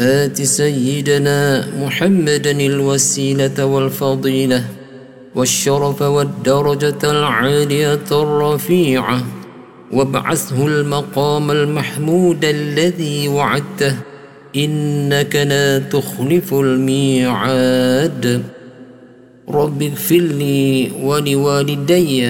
آت سيدنا محمدا الوسيلة والفضيلة والشرف والدرجة العالية الرفيعة، وابعثه المقام المحمود الذي وعدته، إنك لا تخلف الميعاد. رب اغفر لي ولوالدي